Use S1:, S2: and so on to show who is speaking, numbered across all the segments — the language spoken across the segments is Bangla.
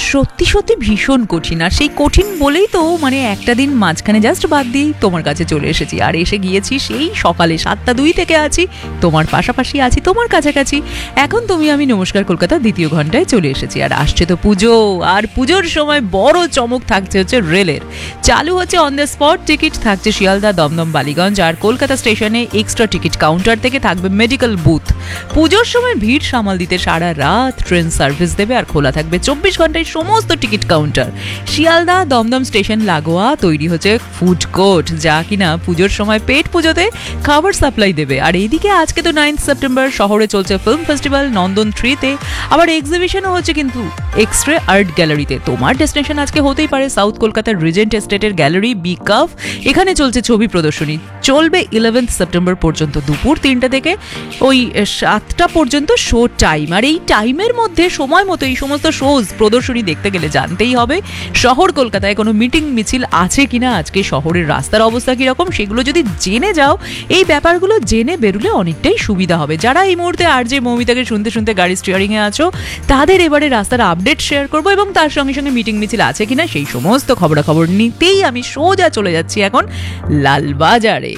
S1: সত্যি সত্যি ভীষণ কঠিন। আর সেই কঠিন বলেই তো মানে একটা দিন মাঝখানে জাস্ট বাদ দিয়েই তোমার কাছে চলে এসেছি, আর এসে গিয়েছি সেই সকালে 7:02 থেকে আছি তোমার পাশাপাশি, আছি তোমার কাছাকাছি। এখন তুমি আমি নমস্কার কলকাতা দ্বিতীয় ঘন্টায় চলে এসেছি। আর আসছে তো পুজো, আর পুজোর সময় বড় চমক থাকছে হচ্ছে রেলের। চালু হচ্ছে অন দ্য স্পট টিকিট, থাকছে শিয়ালদা, দমদম, বালিগঞ্জ, আর কলকাতা স্টেশনে এক্সট্রা টিকিট কাউন্টার থেকে থাকবে মেডিকেল বুথ। পুজোর সময় ভিড় সামাল দিতে সারা রাত ট্রেন সার্ভিস দেবে, আর খোলা থাকবে 24 ঘন্টায় সমস্ত ticket counter. Sealdah Dumdum station লাগোয়া তৈরি হচ্ছে ফুড কোর্ট, যা কিনা পুজোর সময় পেট পুজোতে খাবার সাপ্লাই দেবে। আর এইদিকে আজকে তো 9 সেপ্টেম্বর শহরে চলছে ফিল্ম ফেস্টিভ্যাল নন্দন 3-তে, আবার এক্সিবিশনও হচ্ছে কিন্তু এক্সরে আর্ট গ্যালারিতে। তোমার ডেস্টিনেশন আজকে হতেই পারে সাউথ কলকাতার রিজেন্ট এস্টেটের গ্যালারি বি কাফ, এখানে চলছে ছবি প্রদর্শনী, চলবে 11 সেপ্টেম্বর পর্যন্ত দুপুর 3টা থেকে ওই 7টা পর্যন্ত শো টাইম। আর এই টাইমের মধ্যে সময় মতো এই সমস্ত শোজ প্রদর্শনী দেখতে গেলে জানতেই হবে শহর কলকাতায় কোনো মিটিং মিছিল আছে কিনা, আজকে শহরের রাস্তার অবস্থা কিরকম, সেগুলো যদি জেনে যাও, এই ব্যাপারগুলো জেনে বেরুলে অনেকটাই সুবিধা হবে। যারা এই মুহূর্তে আর যে মৌমিতাকে শুনতে শুনতে গাড়ি স্টিয়ারিংয়ে আছো, তাদের এবারে রাস্তার আপডেট শেয়ার করবো, এবং তার সঙ্গে সঙ্গে মিটিং মিছিল আছে কিনা সেই সমস্ত খবরাখবর নিতেই আমি সোজা চলে যাচ্ছি এখন লালবাজারে।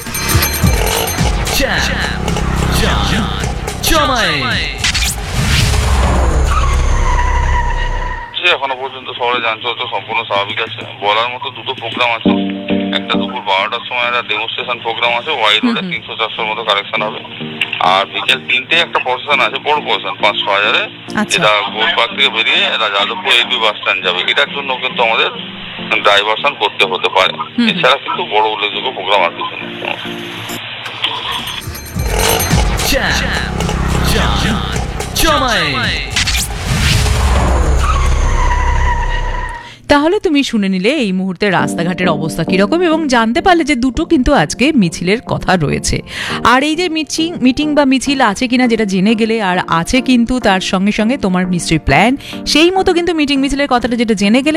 S2: এখনো পর্যন্ত শহরে যান চলাচল সম্পূর্ণ স্বাভাবিক আছে। বলার মতো দুটো প্রোগ্রাম আছে, একটা দুপুর 12টার সময় একটা ডেমনস্ট্রেশন প্রোগ্রাম আছে, ওয়াই রোডে 300-400 মতো কালেকশন হবে। আর বিকেল 3টে একটা প্রসেশন আছে, বড় প্রসেশন 500,000-এ, যেটা গোলপার্ক থেকে বেরিয়ে এটা যাদবপুর এলবি বাস স্ট্যান্ড যাবে। এটার জন্য কিন্তু আমাদের ডাইভারশন করতে হতে পারে। এছাড়া কিন্তু বড় উল্লেখযোগ্য প্রোগ্রাম আর কিছু নেই।
S1: তাহলে তুমি শুনে নিলে এই মুহূর্তে রাস্তাঘাটের অবস্থা কিরকম, এবং জানতে পারলে যে দুটো কিন্তু আজকে মিছিলের কথা রয়েছে। আর এই যে মিটিং বা মিছিল আছে কিনা যেটা জেনে গেলে, আর আছে কিন্তু তার সঙ্গে সঙ্গে তোমার নিশ্চয়ই প্ল্যান, সেই মতো কিন্তু মিটিং মিছিলের কথাটা যেটা জেনে গেলে